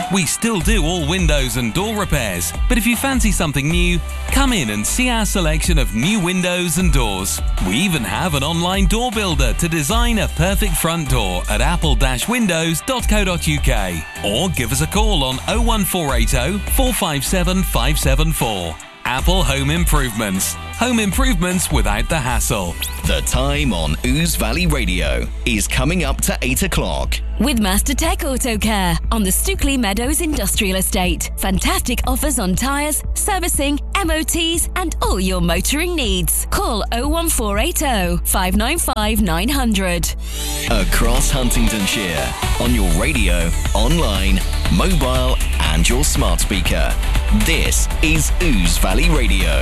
We still do all windows and door repairs, but if you fancy something new, come in and see our selection of new windows and doors. We even have an online door builder to design a perfect front door at apple-windows.co.uk, or give us a call on 01480 457 574. Apple Home Improvements. Home improvements without the hassle. The time on Ouse Valley Radio is coming up to 8 o'clock. With Master Tech Auto Care on the Stookley Meadows Industrial Estate. Fantastic offers on tyres, servicing, MOTs and all your motoring needs. Call 01480 595 900. Across Huntingdonshire, on your radio, online, mobile and your smart speaker. This is Ouse Valley Radio.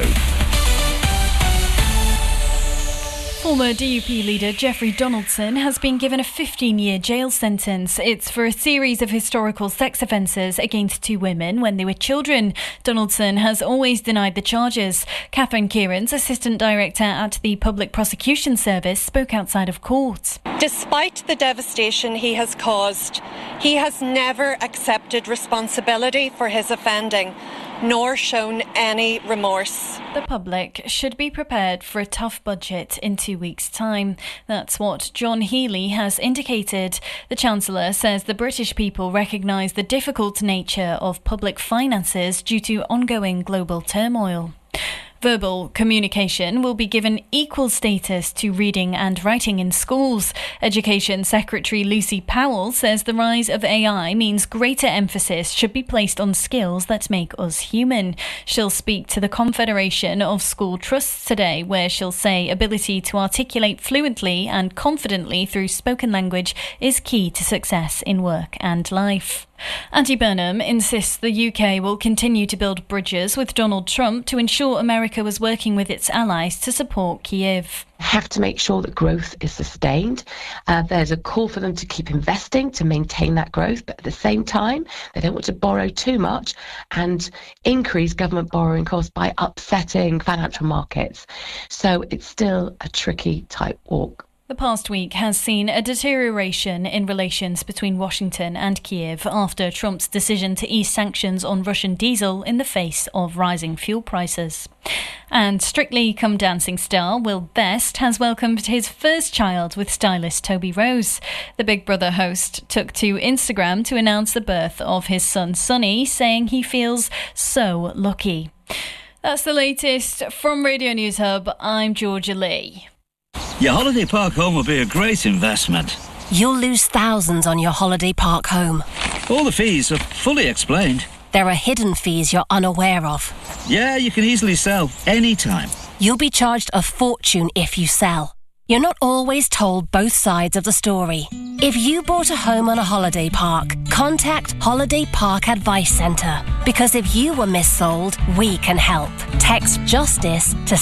Former DUP leader Jeffrey Donaldson has been given a 15-year jail sentence. It's for a series of historical sex offences against two women when they were children. Donaldson has always denied the charges. Catherine Kieran's assistant director at the Public Prosecution Service spoke outside of court. Despite the devastation he has caused, he has never accepted responsibility for his offending, nor shown any remorse. The public should be prepared for a tough budget in 2 weeks' time. That's what John Healey has indicated. The Chancellor says the British people recognise the difficult nature of public finances due to ongoing global turmoil. Verbal communication will be given equal status to reading and writing in schools. Education Secretary Lucy Powell says the rise of AI means greater emphasis should be placed on skills that make us human. She'll speak to the Confederation of School Trusts today, where she'll say ability to articulate fluently and confidently through spoken language is key to success in work and life. Andy Burnham insists the UK will continue to build bridges with Donald Trump to ensure America was working with its allies to support Kyiv. Have to make sure that growth is sustained. There's a call for them to keep investing to maintain that growth, but at the same time, they don't want to borrow too much and increase government borrowing costs by upsetting financial markets. So it's still a tricky tightrope. The past week has seen a deterioration in relations between Washington and Kyiv after Trump's decision to ease sanctions on Russian diesel in the face of rising fuel prices. And Strictly Come Dancing star Will Best has welcomed his first child with stylist Toby Rose. The Big Brother host took to Instagram to announce the birth of his son Sonny, saying he feels so lucky. That's the latest from Radio News Hub. I'm Georgia Lee. Your holiday park home will be a great investment. You'll lose thousands on your holiday park home. All the fees are fully explained. There are hidden fees you're unaware of. Yeah, you can easily sell anytime. You'll be charged a fortune if you sell. You're not always told both sides of the story. If you bought a home on a holiday park, contact Holiday Park Advice Centre. Because if you were missold, we can help. Text JUSTICE to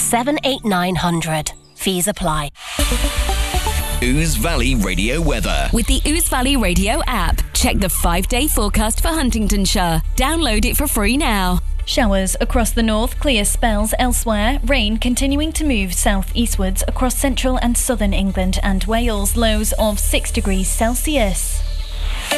78900. Fees apply. Ouse Valley Radio weather. With the Ouse Valley Radio app, check the 5-day forecast for Huntingdonshire. Download it for free now. Showers across the north, clear spells elsewhere. Rain continuing to move south-eastwards across central and southern England and Wales. Lows of 6 degrees Celsius.